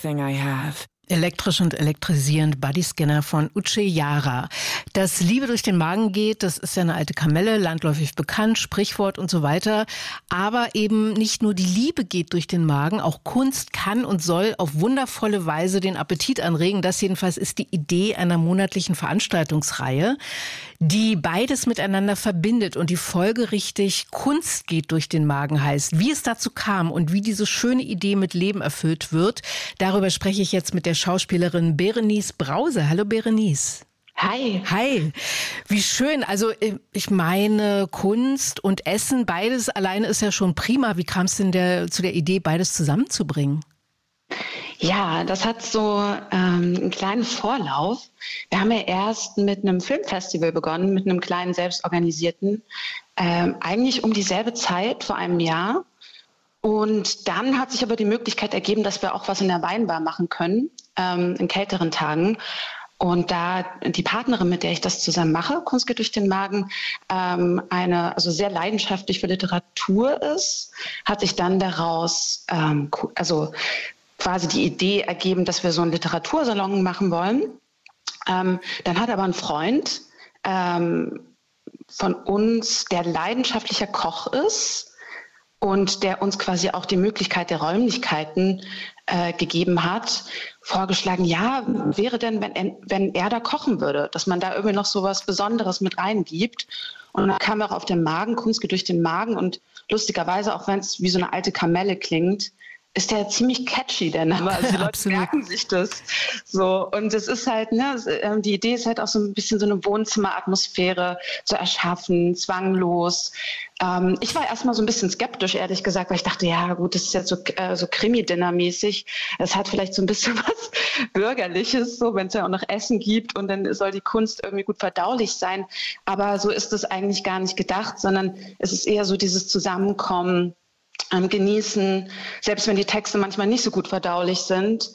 everything I have. Elektrisch und elektrisierend, Bodyscanner von Uche Jara. Dass Liebe durch den Magen geht, das ist ja eine alte Kamelle, landläufig bekannt, Sprichwort und so weiter. Aber eben nicht nur die Liebe geht durch den Magen, auch Kunst kann und soll auf wundervolle Weise den Appetit anregen. Das jedenfalls ist die Idee einer monatlichen Veranstaltungsreihe, die beides miteinander verbindet und die folgerichtig Kunst geht durch den Magen heißt. Wie es dazu kam und wie diese schöne Idee mit Leben erfüllt wird, darüber spreche ich jetzt mit der Schauspielerin Berenice Brause. Hallo Berenice. Hi. Hi. Wie schön. Also ich meine, Kunst und Essen, beides alleine ist ja schon prima. Wie kam es denn zu der Idee, beides zusammenzubringen? Ja, das hat so einen kleinen Vorlauf. Wir haben ja erst mit einem Filmfestival begonnen, mit einem kleinen selbstorganisierten, eigentlich um dieselbe Zeit vor einem Jahr. Und dann hat sich aber die Möglichkeit ergeben, dass wir auch was in der Weinbar machen können, in kälteren Tagen. Und da die Partnerin, mit der ich das zusammen mache, Kunst geht durch den Magen, also sehr leidenschaftlich für Literatur ist, hat sich dann daraus quasi die Idee ergeben, dass wir so einen Literatursalon machen wollen. Dann hat aber ein Freund von uns, der leidenschaftlicher Koch ist, und der uns quasi auch die Möglichkeit der Räumlichkeiten gegeben hat, vorgeschlagen, ja, wäre denn, wenn er da kochen würde, dass man da irgendwie noch so was Besonderes mit reingibt. Und dann kam auch auf den Magen, Kunst geht durch den Magen, und lustigerweise, auch wenn es wie so eine alte Kamelle klingt, ist der ziemlich catchy, der Name. Also die Leute merken sich das so. Und es ist halt, die Idee ist halt auch so ein bisschen so eine Wohnzimmeratmosphäre zu erschaffen, zwanglos. Ich war erstmal so ein bisschen skeptisch, ehrlich gesagt, weil ich dachte, ja gut, das ist jetzt so Krimi-Dinner-mäßig. Es hat vielleicht so ein bisschen was Bürgerliches, so wenn es ja auch noch Essen gibt, und dann soll die Kunst irgendwie gut verdaulich sein. Aber so ist es eigentlich gar nicht gedacht, sondern es ist eher so dieses Zusammenkommen, genießen, selbst wenn die Texte manchmal nicht so gut verdaulich sind,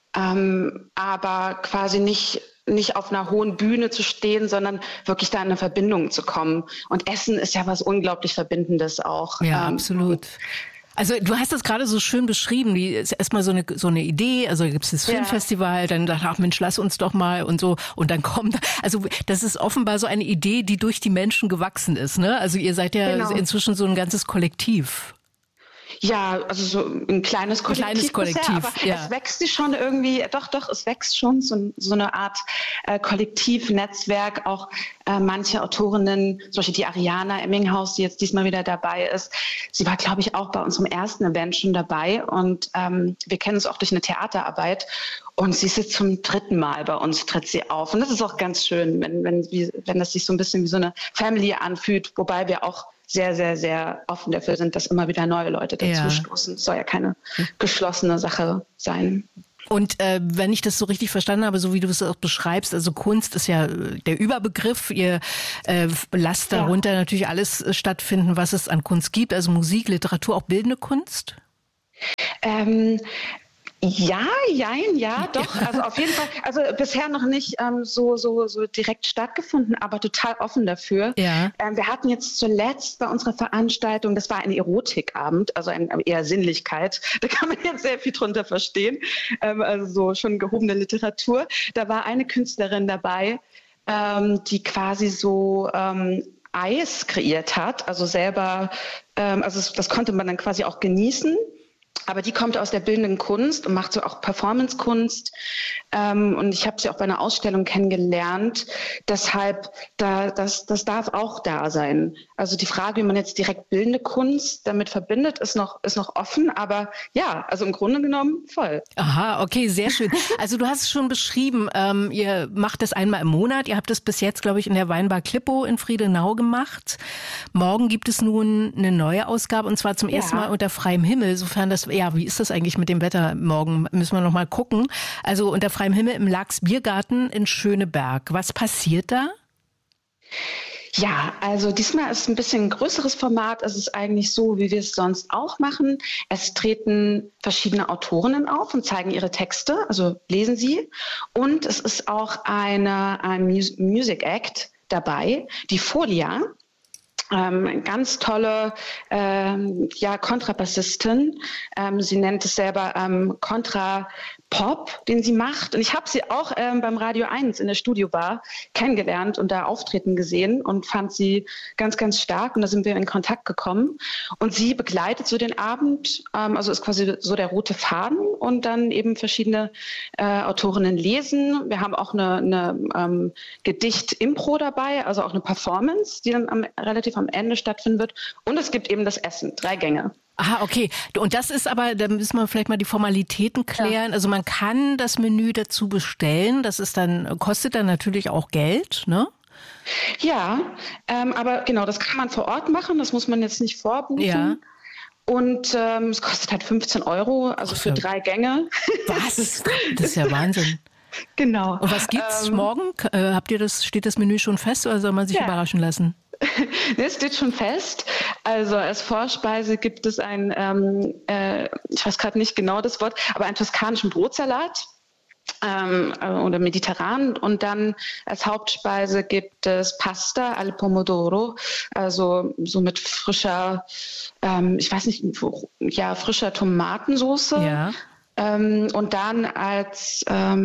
aber quasi nicht auf einer hohen Bühne zu stehen, sondern wirklich da in eine Verbindung zu kommen. Und Essen ist ja was unglaublich Verbindendes auch. Ja, absolut. Also du hast das gerade so schön beschrieben, die ist erstmal so eine Idee, also gibt es das Filmfestival, dann dachte ach Mensch, lass uns doch mal und so, und dann kommt, also das ist offenbar so eine Idee, die durch die Menschen gewachsen ist, ne? Also ihr seid ja inzwischen so ein ganzes Kollektiv. Ja, also so ein kleines Kollektiv. Bisher, aber es wächst schon irgendwie, doch, es wächst schon so eine Art Kollektivnetzwerk. Auch manche Autorinnen, zum Beispiel die Ariana Emminghaus, die jetzt diesmal wieder dabei ist, sie war, glaube ich, auch bei unserem ersten Event schon dabei, und wir kennen uns auch durch eine Theaterarbeit, und sie ist jetzt zum 3. Mal bei uns, tritt sie auf. Und das ist auch ganz schön, wenn das sich so ein bisschen wie so eine Family anfühlt, wobei wir auch sehr, sehr, sehr offen dafür sind, dass immer wieder neue Leute dazustoßen. Es soll ja keine geschlossene Sache sein. Und wenn ich das so richtig verstanden habe, so wie du es auch beschreibst, also Kunst ist ja der Überbegriff. Ihr lasst darunter natürlich alles stattfinden, was es an Kunst gibt, also Musik, Literatur, auch bildende Kunst? Ja, doch. Also auf jeden Fall, also bisher noch nicht so direkt stattgefunden, aber total offen dafür. Ja. Wir hatten jetzt zuletzt bei unserer Veranstaltung, das war ein Erotikabend, also eher Sinnlichkeit. Da kann man jetzt sehr viel drunter verstehen. Also so schon gehobene Literatur. Da war eine Künstlerin dabei, die quasi so Eis kreiert hat, also selber, das konnte man dann quasi auch genießen. Aber die kommt aus der bildenden Kunst und macht so auch Performance-Kunst. Und ich habe sie auch bei einer Ausstellung kennengelernt. Deshalb, das darf auch da sein. Also die Frage, wie man jetzt direkt bildende Kunst damit verbindet, ist noch offen. Aber ja, also im Grunde genommen voll. Aha, okay, sehr schön. Also du hast es schon beschrieben, ihr macht das einmal im Monat. Ihr habt es bis jetzt, glaube ich, in der Weinbar Klippo in Friedenau gemacht. Morgen gibt es nun eine neue Ausgabe, und zwar zum ersten Mal unter freiem Himmel. Sofern das, wie ist das eigentlich mit dem Wetter morgen? Müssen wir noch mal gucken. Also unter freiem Himmel im Laax Biergarten in Schöneberg. Was passiert da? Ja, also diesmal ist es ein bisschen ein größeres Format. Es ist eigentlich so, wie wir es sonst auch machen. Es treten verschiedene Autorinnen auf und zeigen ihre Texte, also lesen sie. Und es ist auch ein Music Act dabei, die Folia. Ganz tolle Kontrabassistin. Sie nennt es selber Kontrapop, den sie macht. Und ich habe sie auch beim Radio 1 in der Studiobar kennengelernt und da auftreten gesehen und fand sie ganz, ganz stark. Und da sind wir in Kontakt gekommen. Und sie begleitet so den Abend, also ist quasi so der rote Faden und dann eben verschiedene Autorinnen lesen. Wir haben auch eine Gedicht-Impro dabei, also auch eine Performance, die dann relativ am Ende stattfinden wird. Und es gibt eben das Essen, 3 Gänge. Aha, okay. Und das ist aber, da müssen wir vielleicht mal die Formalitäten klären. Ja. Also man kann das Menü dazu bestellen. Das ist dann, kostet dann natürlich auch Geld, ne? Ja, aber genau, das kann man vor Ort machen. Das muss man jetzt nicht vorbuchen. Ja. Und es kostet halt 15 €, also für 3 Gänge. Was? Das ist ja Wahnsinn. Genau. Und was gibt's morgen? Steht das Menü schon fest oder soll man sich überraschen lassen? Das steht schon fest. Also als Vorspeise gibt es einen, ich weiß gerade nicht genau das Wort, aber einen toskanischen Brotsalat oder mediterran. Und dann als Hauptspeise gibt es Pasta al Pomodoro, also so mit frischer, ich weiß nicht, frischer Tomatensauce. Ja. Und dann als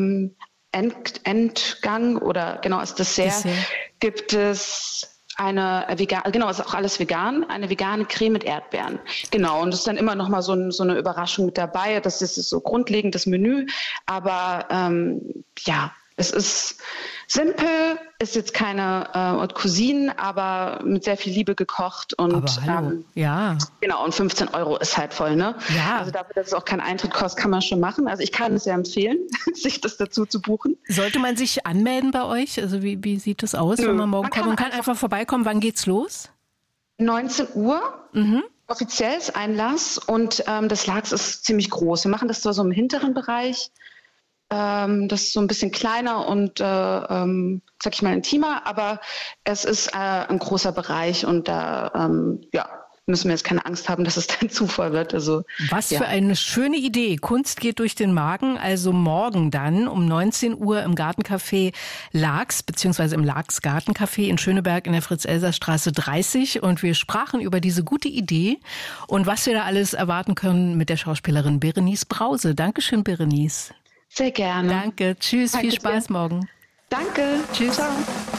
Endgang oder genau als Dessert gibt es eine ist auch alles vegan, eine vegane Creme mit Erdbeeren. Genau, und das ist dann immer noch mal so eine Überraschung mit dabei. Das ist so grundlegend das Menü, aber es ist simpel, ist jetzt keine Haute Cuisine, aber mit sehr viel Liebe gekocht und genau, und 15 € ist halt voll, ne? Ja. Also dafür, dass es auch keinen Eintritt kostet, kann man schon machen. Also ich kann es sehr empfehlen, sich das dazu zu buchen. Sollte man sich anmelden bei euch? Also wie sieht das aus, wenn man morgen kommt? Man kann einfach vorbeikommen. Wann geht's los? 19 Uhr. Offizielles Einlass und das Laax ist ziemlich groß. Wir machen das so im hinteren Bereich. Das ist so ein bisschen kleiner und, sag ich mal, intimer, aber es ist ein großer Bereich und da müssen wir jetzt keine Angst haben, dass es dann zu voll wird. Also, was für eine schöne Idee. Kunst geht durch den Magen. Also morgen dann um 19 Uhr im Gartencafé Laax, beziehungsweise im Laax Gartencafé in Schöneberg in der Fritz-Elser-Straße 30. Und wir sprachen über diese gute Idee und was wir da alles erwarten können mit der Schauspielerin Berenice Brause. Dankeschön, Berenice. Sehr gerne. Danke. Tschüss. Danke, viel Spaß morgen. Danke. Tschüss. Ciao.